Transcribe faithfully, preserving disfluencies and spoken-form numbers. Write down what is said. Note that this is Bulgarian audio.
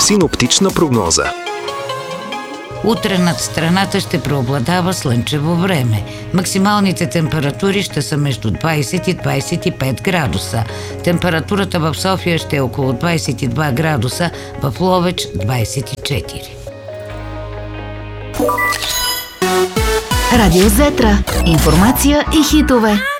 Синоптична прогноза. Утре над страната ще преобладава слънчево време. Максималните температури ще са между двайсет и двайсет и пет градуса. Температурата в София ще е около двайсет и два градуса, в Ловеч двайсет и четири. Радио Зетра. Информация и хитове.